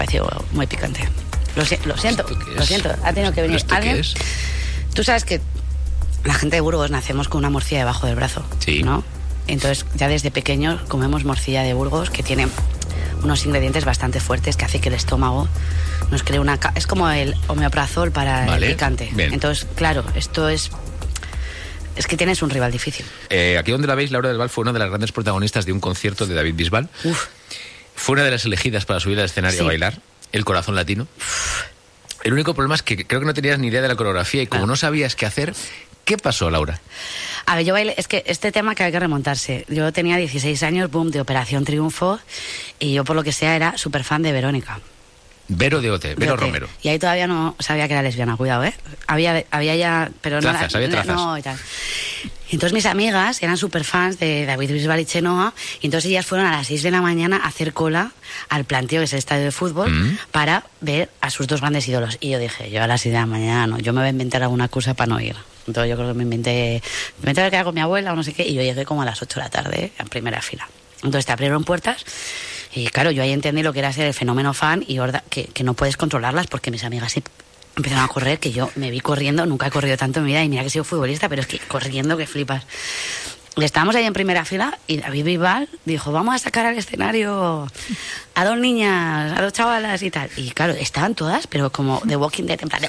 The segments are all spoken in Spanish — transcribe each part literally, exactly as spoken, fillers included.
pareció muy picante. Lo, si- lo siento, lo siento, ha tenido que venir ¿Esto alguien. qué es? Tú sabes que la gente de Burgos nacemos con una morcilla debajo del brazo, Sí. ¿no? Entonces, ya desde pequeños comemos morcilla de Burgos, que tiene unos ingredientes bastante fuertes que hace que el estómago nos cree una... ca- Es como el omeprazol para Vale, el picante. bien. Entonces, claro, esto es... Es que tienes un rival difícil. Eh, aquí donde la veis, Laura del Val fue una de las grandes protagonistas de un concierto de David Bisbal. Uf, Fue una de las elegidas para subir al escenario Sí. a bailar, El Corazón Latino. El único problema es que creo que no tenías ni idea de la coreografía y como Claro. no sabías qué hacer, ¿qué pasó, Laura? a ver, yo bailé, es que este tema que hay que remontarse. Yo tenía dieciséis años, boom, de Operación Triunfo, y yo por lo que sea era súper fan de Verónica. Vero de Ote, Vero Fíjate, Romero. Y ahí todavía no sabía que era lesbiana, cuidado, ¿eh? Había, había ya... Pero Trazas, no había era, trazas. No, y tal. Y entonces mis amigas eran súper fans de David Bisbal y Chenoa, y entonces ellas fueron a las seis de la mañana a hacer cola al Planteo, que es el estadio de fútbol, Mm. para ver a sus dos grandes ídolos. Y yo dije, yo a las seis de la mañana no, yo me voy a inventar alguna cosa para no ir. Entonces yo creo que me inventé, me inventé que era con mi abuela o no sé qué, y yo llegué como a las ocho de la tarde, en primera fila. Entonces te abrieron puertas, y claro, yo ahí entendí lo que era ser el fenómeno fan, y horda- que, que no puedes controlarlas, porque mis amigas sí empezaron a correr, que yo me vi corriendo, nunca he corrido tanto en mi vida, y mira que he sido futbolista, pero es que corriendo que flipas. Y estábamos ahí en primera fila y David Bisbal dijo, vamos a sacar al escenario a dos niñas, a dos chavalas y tal. Y claro, estaban todas, pero como The Walking Dead, en plan de...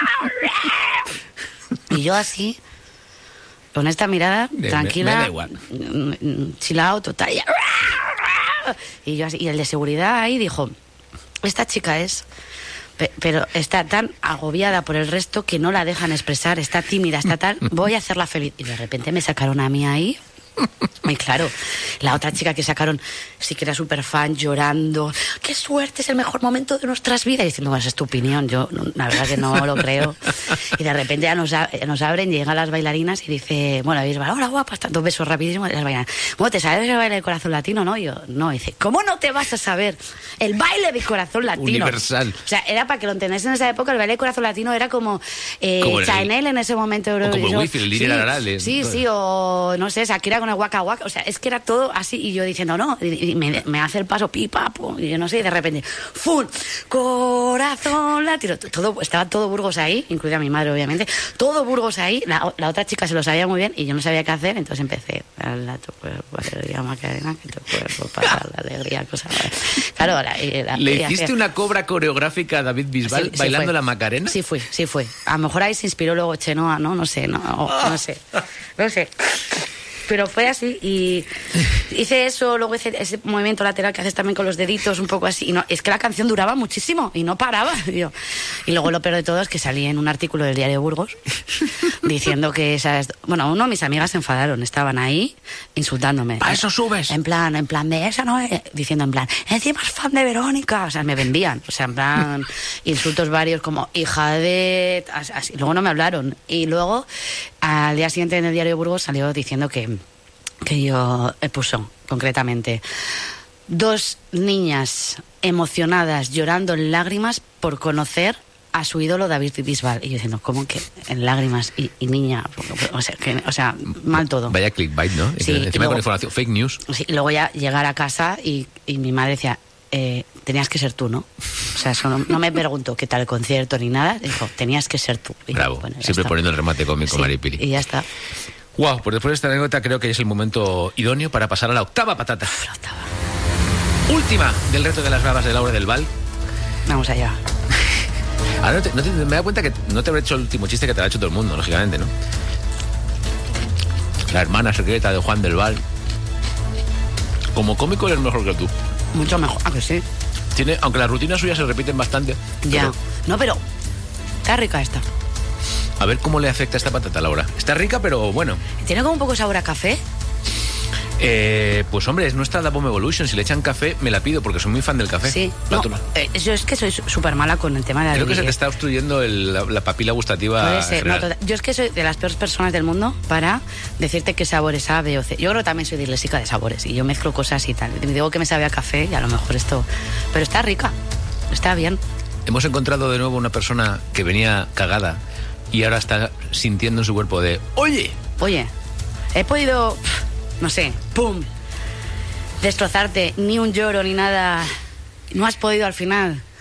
Y yo así, con esta mirada Me- tranquila, me da igual. chilao, total. Y yo así, y el de seguridad ahí dijo, esta chica es... pe- Pero está tan agobiada por el resto que no la dejan expresar, está tímida, está tal, voy a hacerla feliz. Y de repente me sacaron a mí ahí. Y claro, la otra chica que sacaron sí que era súper fan, llorando, qué suerte, es el mejor momento de nuestras vidas, y diciendo, bueno, esa es tu opinión, yo no- la verdad que no lo creo. Y de repente ya nos, a- nos abren, llegan las bailarinas y dice, bueno, Bisbal, hola guapas, dos besos rapidísimos, y las bailarinas, bueno, ¿te sabes el baile del Corazón Latino, no? Y yo, no, y dice, ¿cómo no te vas a saber el baile del Corazón Latino? Universal. O sea, era para que lo entendáis en esa época, el baile del Corazón Latino era como, eh, Como el- Chanel en ese momento. o como el Eurovisión. Wifi, el Lili Sí, Lararale. Sí, sí, o no sé, Shakira con el Waka Waka, o sea, es que era todo así, y yo diciendo, no, y, y me, me hace el paso pipa, pum, y yo no sé, y de repente, ¡fum! Corazón Latino, todo, estaba todo Burgos ahí, incluida mi madre, obviamente, todo Burgos ahí, la, la otra chica se lo sabía muy bien, y yo no sabía qué hacer, entonces empecé, a tu cuerpo, alegría, Macarena, que tu cuerpo para la alegría, cosa. Claro, la, y la- ¿Le y hiciste hacía- una cobra coreográfica a David Bisbal Sí, sí bailando fue. la Macarena? Sí fue, sí fue. A lo mejor ahí se inspiró luego Chenoa, ¿no? No sé, no, o- no sé. No sé. Pero fue así y hice eso, luego hice ese movimiento lateral que haces también con los deditos, un poco así. Y no, es que la canción duraba muchísimo y no paraba. Y, yo- y luego lo peor de todo es que salí en un artículo del diario Burgos diciendo que esas... Bueno, uno de mis amigas se enfadaron, estaban ahí insultándome. ¿A eso subes? En plan, en plan de esa no es... Diciendo en plan, encima es fan de Verónica. O sea, me vendían. O sea, en plan, insultos varios como hija de... Así. Luego no me hablaron. Y luego, al día siguiente en el diario Burgos salió diciendo que, que yo eh, puso, concretamente, dos niñas emocionadas llorando en lágrimas por conocer a su ídolo David Bisbal. Y yo diciendo, ¿cómo que en lágrimas y, y niña? O sea, que, o sea, mal todo. Vaya clickbait, ¿no? Sí, y Encima luego- con información, fake news. Sí, y luego ya llegar a casa y, y mi madre decía, eh, tenías que ser tú, ¿no? O sea, eso no, no me preguntó qué tal el concierto ni nada, dijo, tenías que ser tú. Y yo, Bravo, bueno, ya siempre está. poniendo el remate cómico, Sí, Maripili. y ya está. Wow, pues después de esta anécdota creo que es el momento idóneo para pasar a la octava patata. La octava. Última del reto de las bravas de Laura del Val. Vamos allá. Ahora no te- no te- me da cuenta que no te habré hecho el último chiste que te lo ha hecho todo el mundo, lógicamente, ¿no? La hermana secreta de Juan del Val. Como cómico él es mejor que tú. Mucho mejor. Ah, que sí. Tiene, aunque las rutinas suyas se repiten bastante. Ya. pero No, pero está rica esta. a ver cómo le afecta esta patata, Laura. Está rica, pero bueno. Tiene como un poco sabor a café. Eh, pues hombre, es nuestra Dabome Evolution. Si le echan café, me la pido porque soy muy fan del café. Sí. No, No, tú no. eh, yo es que soy súper mala con el tema de la Creo que se te alergia. está obstruyendo el- la, la papila gustativa Puede ser, no, general. total- yo es que soy de las peores personas del mundo para decirte qué sabores A, B o C. Yo creo que también soy disléxica de sabores y yo mezclo cosas y tal. Digo que me sabe a café y a lo mejor esto... Pero está rica, está bien. Hemos encontrado de nuevo una persona que venía cagada y ahora está sintiendo en su cuerpo de oye, Oye, he podido, no sé, pum, destrozarte, ni un lloro ni nada. No has podido al final